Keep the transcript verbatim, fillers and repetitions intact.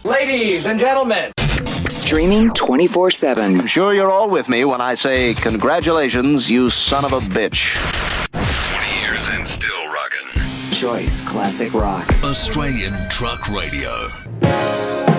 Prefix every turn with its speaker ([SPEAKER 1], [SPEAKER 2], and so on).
[SPEAKER 1] Ladies and gentlemen.
[SPEAKER 2] Streaming twenty-four seven.
[SPEAKER 3] I'm sure you're all with me when I say congratulations, you son of a bitch.
[SPEAKER 4] twenty years and still rocking.
[SPEAKER 2] Choice Classic Rock.
[SPEAKER 4] Australian Truck Radio.